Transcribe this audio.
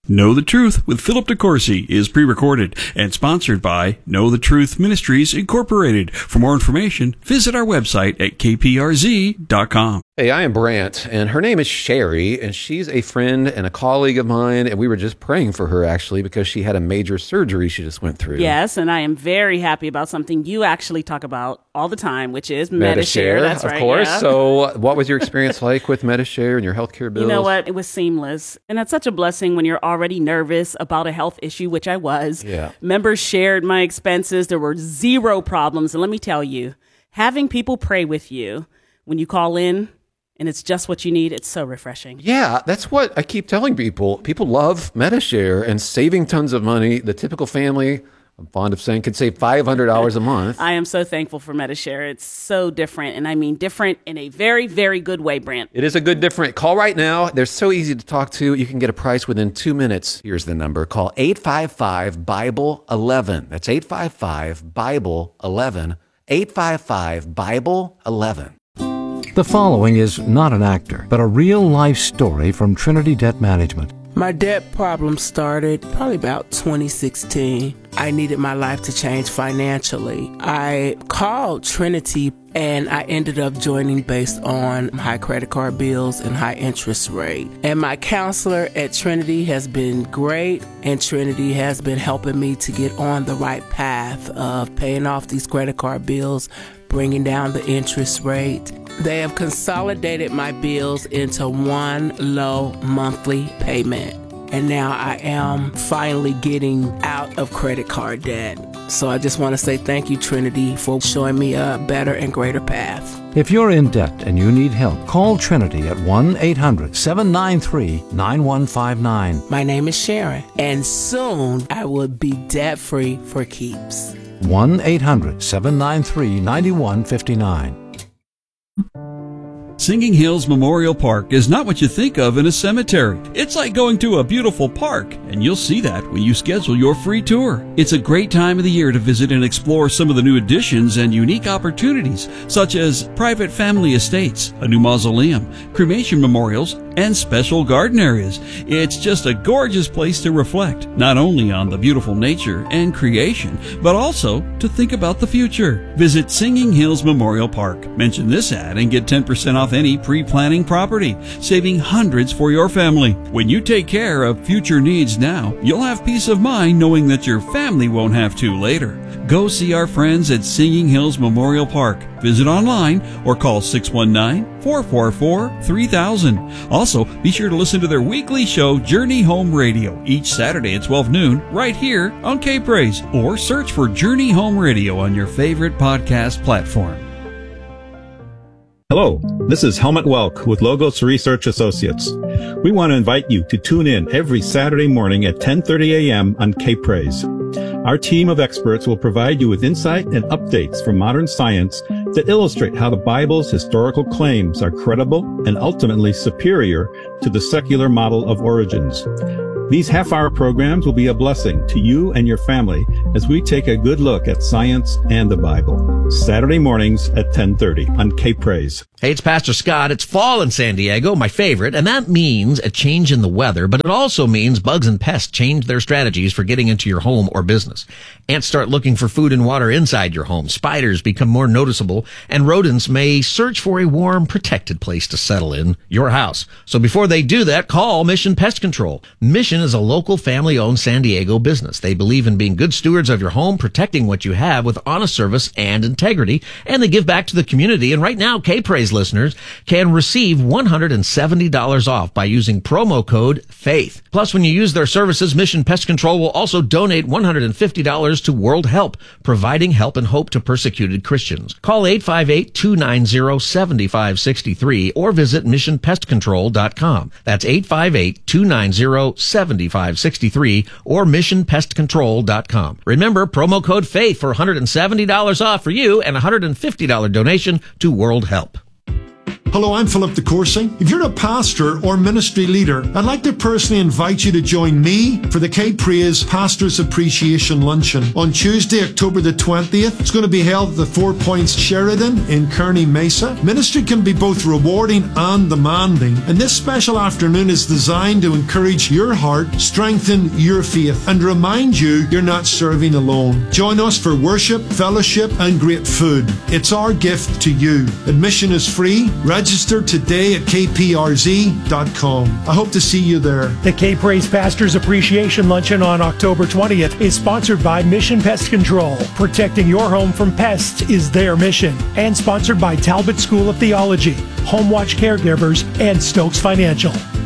Know the Truth with Philip DeCourcy is pre-recorded and sponsored by Know the Truth Ministries Incorporated. For more information, visit our website at kprz.com. Hey, I am Brant, and her name is Sherry, and she's a friend and a colleague of mine, and we were just praying for her, actually, because she had a major surgery she just went through. Yes, and I am very happy about something you actually talk about all the time, which is Medi-Share. That's right, of course. Yeah. So what was your experience like with Medi-Share and your healthcare bills? You know what? It was seamless, and that's such a blessing when you're already nervous about a health issue, which I was. Yeah. Members shared my expenses. There were zero problems, and let me tell you, having people pray with you when you call in, and it's just what you need, it's so refreshing. Yeah, that's what I keep telling people. People love Medi-Share and saving tons of money. The typical family, I'm fond of saying, could save $500 a month. I am so thankful for Medi-Share. It's so different, and I mean different in a very, very good way, Brant. It is a good different. Call right now. They're so easy to talk to. You can get a price within 2 minutes. Here's the number. Call 855-BIBLE-11. That's 855-BIBLE-11. 855-BIBLE-11. The following is not an actor, but a real-life story from Trinity Debt Management. My debt problem started probably about 2016. I needed my life to change financially. I called Trinity and I ended up joining based on high credit card bills and high interest rate. And my counselor at Trinity has been great, and Trinity has been helping me to get on the right path of paying off these credit card bills, bringing down the interest rate. They have consolidated my bills into one low monthly payment. And now I am finally getting out of credit card debt. So I just want to say thank you, Trinity, for showing me a better and greater path. If you're in debt and you need help, call Trinity at 1-800-793-9159. My name is Sharon, and soon I will be debt-free for keeps. 1-800-793-9159. Singing Hills Memorial Park is not what you think of in a cemetery. It's like going to a beautiful park, and you'll see that when you schedule your free tour. It's a great time of the year to visit and explore some of the new additions and unique opportunities, such as private family estates, a new mausoleum, cremation memorials, and special garden areas. It's just a gorgeous place to reflect, not only on the beautiful nature and creation, but also to think about the future. Visit Singing Hills Memorial Park. Mention this ad and get 10% off any pre-planning property, saving hundreds for your family. When you take care of future needs now, you'll have peace of mind knowing that your family won't have to later. Go see our friends at Singing Hills Memorial Park. Visit online or call 619-444-3000. Also, be sure to listen to their weekly show, Journey Home Radio, each Saturday at 12 noon, right here on K-Praise, or search for Journey Home Radio on your favorite podcast platform. Hello, this is Helmut Welk with Logos Research Associates. We want to invite you to tune in every Saturday morning at 10:30 a.m. on K-Praise. Our team of experts will provide you with insight and updates from modern science that illustrate how the Bible's historical claims are credible and ultimately superior to the secular model of origins. These half-hour programs will be a blessing to you and your family as we take a good look at science and the Bible. Saturday mornings at 10:30 on K-Praise. Hey, it's Pastor Scott. It's fall in San Diego, my favorite, and that means a change in the weather, but it also means bugs and pests change their strategies for getting into your home or business. Ants start looking for food and water inside your home. Spiders become more noticeable, and rodents may search for a warm, protected place to settle in your house. So before they do that, call Mission Pest Control. Mission is a local family-owned San Diego business. They believe in being good stewards of your home, protecting what you have with honest service and integrity, and they give back to the community. And right now, K-Praise listeners can receive $170 off by using promo code FAITH. Plus, when you use their services, Mission Pest Control will also donate $150 to World Help, providing help and hope to persecuted Christians. Call 858-290-7563 or visit missionpestcontrol.com. That's 858-290-7563 or missionpestcontrol.com. Remember, promo code FAITH for $170 off for you and a $150 donation to World Help. Hello, I'm Philip DeCoursey. If you're a pastor or ministry leader, I'd like to personally invite you to join me for the K Praise Pastors Appreciation Luncheon on Tuesday, October the 20th. It's going to be held at the 4 Points Sheridan in Kearney Mesa. Ministry can be both rewarding and demanding, and this special afternoon is designed to encourage your heart, strengthen your faith, and remind you you're not serving alone. Join us for worship, fellowship, and great food. It's our gift to you. Admission is free. Register today at kprz.com. I hope to see you there. The K Praise Pastors Appreciation Luncheon on October 20th is sponsored by Mission Pest Control. Protecting your home from pests is their mission. And sponsored by Talbot School of Theology, Home Watch Caregivers, and Stokes Financial.